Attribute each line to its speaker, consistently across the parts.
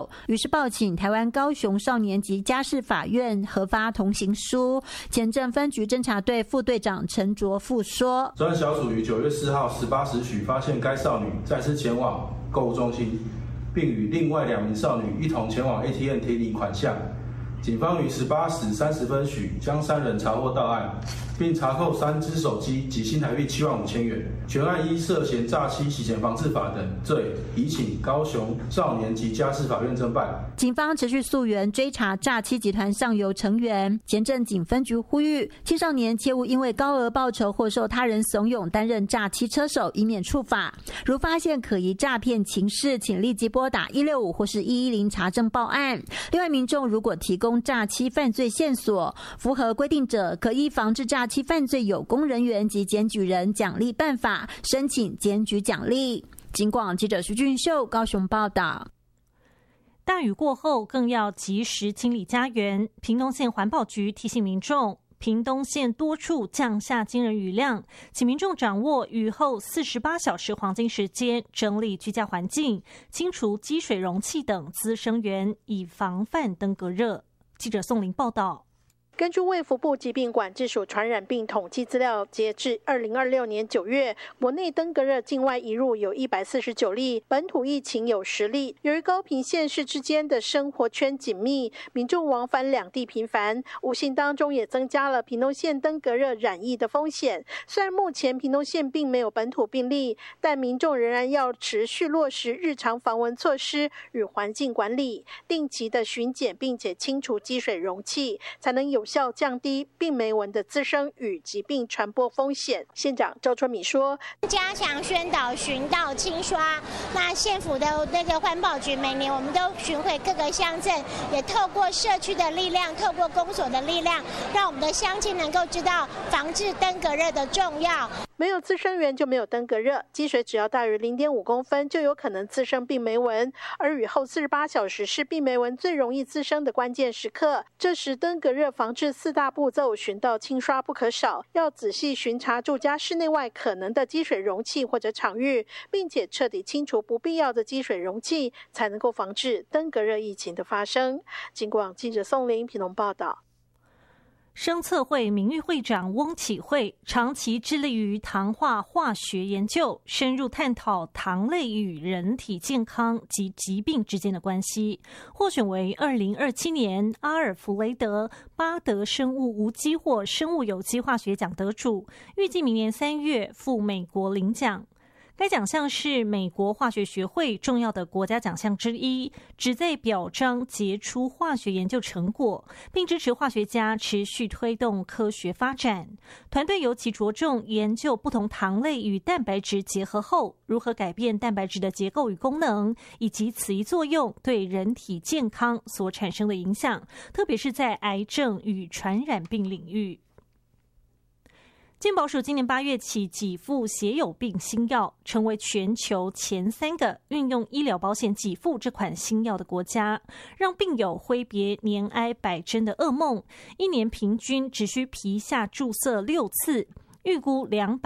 Speaker 1: 于是报请台湾高雄少年及家事法院核发同行书。前镇分局侦查队副队长陈卓富说，
Speaker 2: 专案小组于9月4号18时许发现该少女再次前往购物中心，并与另外2名少女一同前往 ATM 提领款项。警方于18时30分许将3人查获到案，并查扣3只手机及新台币75000元。全案依涉嫌诈欺、洗钱防治法等罪，移请高雄少年及家事法院侦办。
Speaker 1: 警方持续溯源追查诈欺集团上游成员。前镇警分局呼吁青少年切勿因为高额报酬或受他人怂恿担任诈欺车手，以免触法。如发现可疑诈骗情事，请立即拨打165或是110查证报案。另外，民众如果提供诈欺犯罪线索，符合规定者，可依防治诈欺犯罪有功人员及检举人奖励办法申请检举奖励。警广记者徐俊秀高雄报道。
Speaker 3: 大雨过后更要及时清理家园。屏东县环保局提醒民众，屏东县多处降下惊人雨量，请民众掌握雨后48小时黄金时间，整理居家环境，清除积水容器等滋生源，以防范登革热。记者宋玲报道。
Speaker 4: 根据卫福部疾病管制署传染病统计资料，截至2026年9月，国内登革热境外移入有149例，本土疫情有10例。由于高屏县市之间的生活圈紧密，民众往返两地频繁，无形当中也增加了屏东县登革热染疫的风险。虽然目前屏东县并没有本土病例，但民众仍然要持续落实日常防蚊措施与环境管理，定期的巡检，并且清除积水容器，才能有效降低病媒蚊的滋生与疾病传播风险。县长赵春米说，
Speaker 5: 加强宣导巡道清刷，那县府的那个环保局每年我们都巡回各个乡镇，也透过社区的力量，透过公所的力量，让我们的乡亲能够知道防治登革热的重要。
Speaker 4: 没有滋生源就没有登革热，积水只要大于0.5公分就有可能滋生病媒蚊，而雨后48小时是病媒蚊最容易滋生的关键时刻。这时登革热防治4大步骤，巡道清刷不可少，要仔细巡查住家室内外可能的积水容器或者场域，并且彻底清除不必要的积水容器，才能够防治登革热疫情的发生。警广记者宋玲屏东报道。
Speaker 3: 生测会名誉会长翁启慧长期致力于糖化化学研究，深入探讨糖类与人体健康及疾病之间的关系，获选为2027年阿尔弗雷德巴德生物无机或生物有机化学奖得主，预计明年3月赴美国领奖。该奖项是美国化学学会重要的国家奖项之一，旨在表彰杰出化学研究成果，并支持化学家持续推动科学发展。团队尤其着重研究不同糖类与蛋白质结合后，如何改变蛋白质的结构与功能，以及此一作用对人体健康所产生的影响，特别是在癌症与传染病领域。健保署今年8月起给付血友病新药，成为全球前3个运用医疗保险给付这款新药的国家，让病友挥别年挨百针的噩梦，一年平均只需皮下注射6次，预估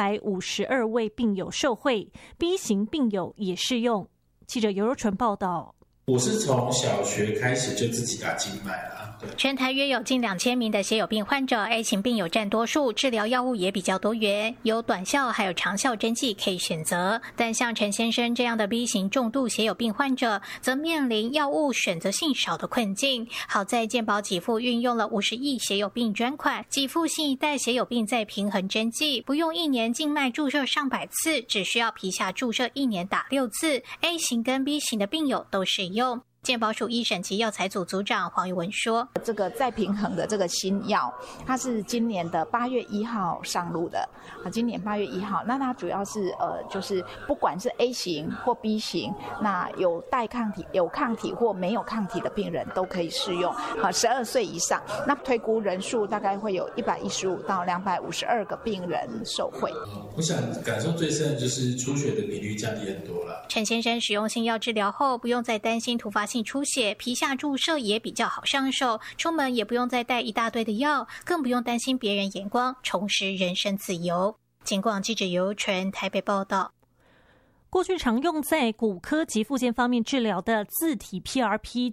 Speaker 3: 252位病友受惠， B 型病友也适用。记者尤若纯报道。
Speaker 6: 我是从小学开始就自己打静脉了。
Speaker 7: 全台约有近2000名的血友病患者 ，A 型病友占多数，治疗药物也比较多元，有短效还有长效针剂可以选择。但像陈先生这样的 B 型重度血友病患者，则面临药物选择性少的困境。好在健保给付运用了50亿血友病专款，给付新一代血友病再平衡针剂，不用1年静脉注射上百次，只需要皮下注射1年打6次。A 型跟 B 型的病友都适用。健保署医审及药材组组长黄玉文说，
Speaker 8: 这个再平衡的这个新药，它是今年的8月1号上路的，今年8月1号，那它主要是就是不管是 A 型或 B 型，那有带抗体、有抗体或没有抗体的病人都可以适用，12岁以上，那推估人数大概会有115到252个病人受惠。
Speaker 6: 我想感受最深的就是出血的比率降低很多了。
Speaker 7: 陈先生使用新药治疗后，不用再担心突发性出血，皮下注射也比较好上手，出门也不用再带一大堆的药，更不用担心别人眼光，重拾人身自由。警广记者尤纯台北报道。
Speaker 3: 过去常用在骨科及复健方面治疗的自体 PRP